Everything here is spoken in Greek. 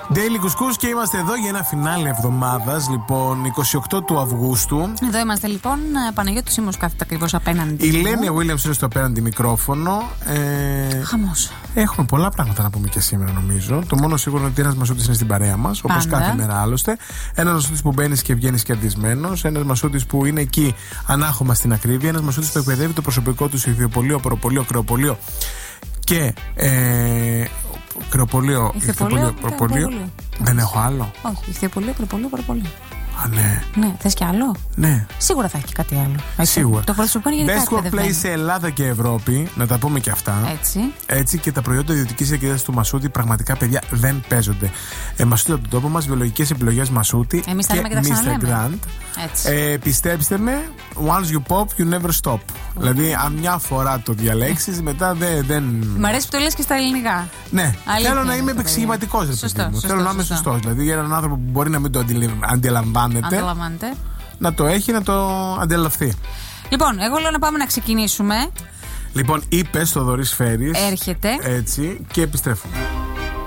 Daily Couscous και είμαστε εδώ για ένα φινάλε εβδομάδας, λοιπόν, 28 του Αυγούστου. Εδώ είμαστε λοιπόν. Παναγιώτης Σίμος κάθεται ακριβώς απέναντι. Η Λένια Williams είναι στο απέναντι μικρόφωνο. Χαμός. Έχουμε πολλά πράγματα να πούμε και σήμερα, νομίζω. Το μόνο σίγουρο είναι ότι ένας Μασούτης είναι στην παρέα μας, όπως κάθε μέρα άλλωστε. Ένας Μασούτης που μπαίνεις και βγαίνεις κερδισμένος. Ένας Μασούτης που είναι εκεί ανάχωμα στην ακρίβεια. Ένας Μασούτης που εκπαιδεύει το προσωπικό του σε ιδιοπολείο, προπολείο, κρεοπολείο και. Κρεοπολείο, προπολείο. Δεν έχω άλλο. Όχι, ηχθειοπολείο, κρεοπολείο, προπολείο. Α, ναι. Ναι, θες κι άλλο? Ναι. Σίγουρα θα έχει και κάτι άλλο. Σίγουρα. Το προσωπικό είναι γενικά Best Workplace σε Ελλάδα και Ευρώπη, να τα πούμε και αυτά. Έτσι και τα προϊόντα ιδιωτικής εγκύτητας του Μασούτη, πραγματικά παιδιά δεν παίζονται. Μασούτη από τον τόπο μας, βιολογικές επιλογές Μασούτη. Εμείς θα λέμε και τα ξαναλέμε. Πιστέψτε με, once you pop, you never stop. Δηλαδή, αν μια φορά το διαλέξεις, μετά δεν. Μ' αρέσει που το λες και στα ελληνικά. Ναι, θέλω να είμαι επεξηγηματικός. Θέλω να είμαι σωστός. Δηλαδή, για έναν άνθρωπο που μπορεί να μην το αντιλαμβάνεται. Να το έχει, να το αντιληφθεί. Λοιπόν, εγώ λέω να πάμε να ξεκινήσουμε. Λοιπόν, είπες, Θοδωρής Φέρης. Έρχεται. Έτσι, και επιστρέφουμε.